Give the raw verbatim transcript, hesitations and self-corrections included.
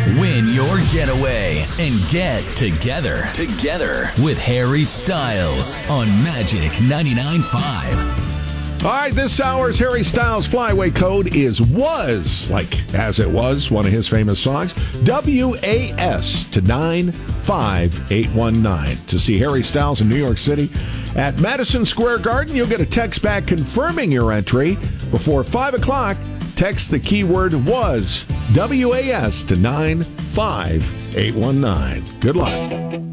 Win your getaway and get together. Together with Harry Styles on Magic ninety-nine point five. All right, this hour's Harry Styles flyaway code is WAS, like As It Was, one of his famous songs, W A S to nine five eight one nine. To see Harry Styles in New York City at Madison Square Garden, you'll get a text back confirming your entry. Before five o'clock, text the keyword WAS, W A S to nine five eight one nine. Good luck.